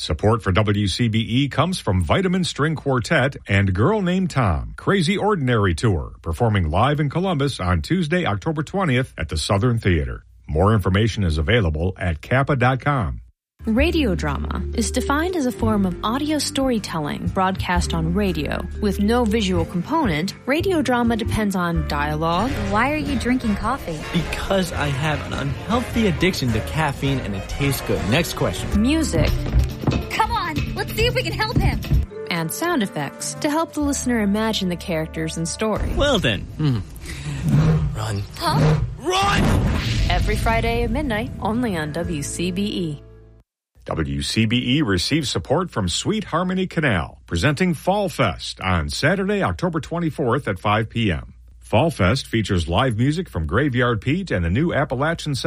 Support for WCBE comes from Vitamin String Quartet and Girl Named Tom, Crazy Ordinary Tour, performing live in Columbus on Tuesday, October 20th at the Southern Theater. More information is available at kappa.com. Radio drama is defined as a form of audio storytelling broadcast on radio. With no visual component, radio drama depends on dialogue. Why are you drinking coffee? Because I have an unhealthy addiction to caffeine and it tastes good. Next question. Music. Come on, let's see if we can help him. And sound effects to help the listener imagine the characters and story. Well then. Run. Huh? Run! Every Friday at midnight, only on WCBE. WCBE receives support from Sweet Harmony Canal, presenting Fall Fest on Saturday, October 24th at 5 p.m. Fall Fest features live music from Graveyard Pete and the new Appalachian